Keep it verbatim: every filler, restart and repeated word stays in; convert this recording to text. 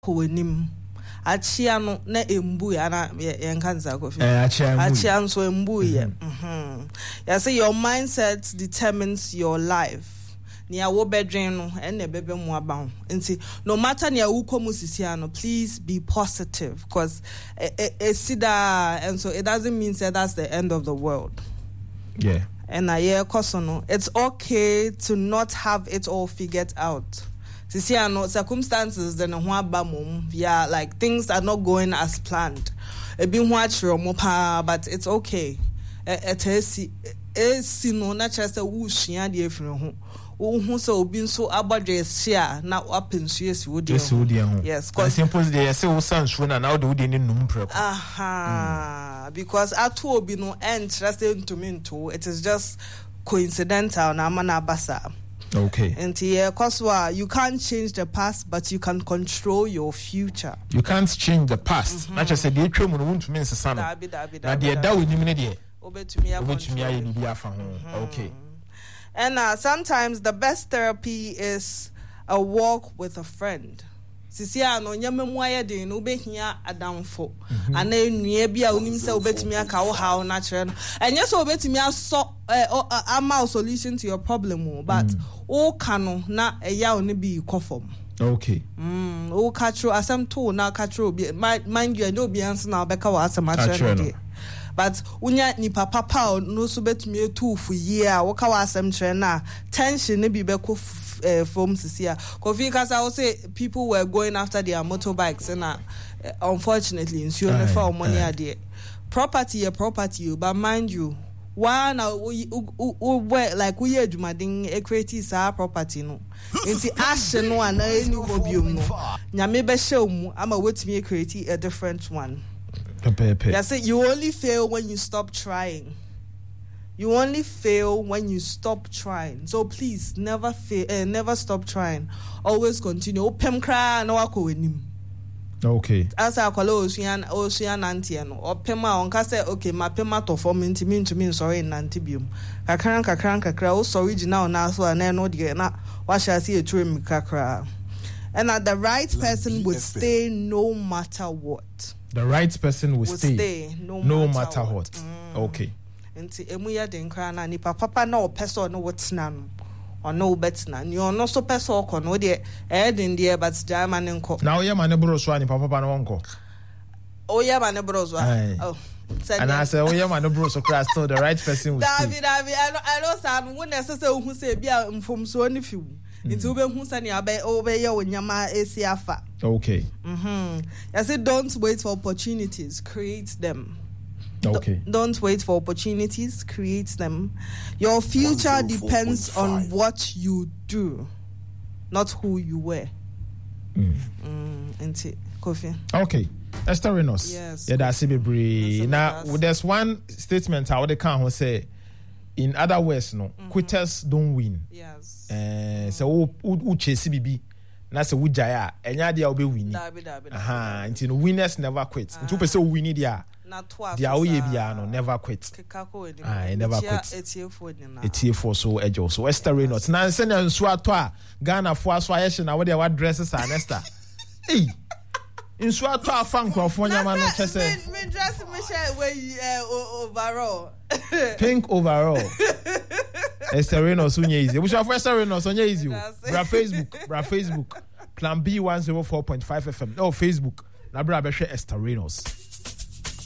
Konim. Achiano ne embu ana yenkanza kofi. Eh achian so embu ye. Mhm. Ya say your mindset determines your life. Nia wo bedwen no ene bebe mu aba ho. Nti no matter nia wo komu sisia no, please be positive because it sida and so it doesn't mean that that's the end of the world. Yeah. And I yeah no, it's okay to not have it all figured out. See, I know circumstances then yeah, like things are not going as planned. It been watch but it's okay. It is it's no not just a whoosh yeah the from who so been so about share now up in yes would yes because simple they say son shuna now do the num prep. Aha because at will be no interesting to me too. It is just coincidental na mana basa. Okay. And yeah, cause you can't change the past, but you can control your future. You can't change the past. Not just a day train when to mean son. Now the da with him in Over to me, okay. And uh, sometimes the best therapy is a walk with a friend. Sisia no nyame muaye de no behia adamfo ana enua bia onim se obetumi aka wo hawo na kire no enye so obetumi aso ama solution to your problem but o ka no na eya oni bi kofom. Okay. Mm o ka tro asem to na ka tro bi mind you no bi ansa na obeka wa asem a kire no. But unya ni papa pa no so betumi etu fu ye a wo ka wa asem kire na tension ne bi be ko Uh, from Sisia. Kofi Kasa will say people were going after their motorbikes and uh, unfortunately in Sierra for money idea. Property a property, but mind you, why now we like we are doing a creative our property no. It's the action one any hobium no. Nyamebe show mu I'm a wait me create a different one. Yes, you only fail when you stop trying. You only fail when you stop trying. So please never fail, uh, never stop trying. Always continue. Opem kra na wako wenim. Okay. As I call Ocean Ocean Antiano. Opema on ka say okay, my pema to form into mean to mean sorry in antibium. Kakran kakran kakra o sorry original na so na no de na wa shall see a true kakra. And that the right person would stay no matter what. The right person will stay, stay no, no matter, matter what. what. Mm. Okay. Nti emuya den kra na nipa papa na opeso no wotena no ono betna ni ono so peso ko no de e den de but jama ne nko na oya mane bro so ani papa na wonko oya mane bro so oh and I say oya mane bro so kra still the right person will David David I know I know sam won necessary hu say bia mfom so ni fi nti wo be hu sa ni abe obe ye onyama esi afa. Okay. Mhm. I say don't wait for opportunities, create them. Okay. Don't wait for opportunities, create them. Your future depends on what you do, not who you were. Mm. Mm, Kofi. Okay. Esther Renos. Yes. Yeah, that's it. Now, there's one statement I would can't say. In other words, no, mm-hmm. quitters don't win. Yes. Uh, so, who chase B B? Na se wujaya enya dia obe wini. Aha, nti no winners never quit. Nti ope se wini dia. Na twa. Dia oye bia no never quit. Ah, never quit. Etiefo so ejo. So Esther Reynolds. Na se na nso ato a Ghana fo aso ayehye na wo dia wa dresses are Esther. Hey. Nso ato afa nkrofo nyama no chese. Me dress me share we overall. Pink overall. Esther Reynolds unye easy. We should have Esther Reynolds unye easy. Bra Facebook, bra Facebook. Plan B one oh four point five F M. No Facebook. Na bra be share Esther Reynolds.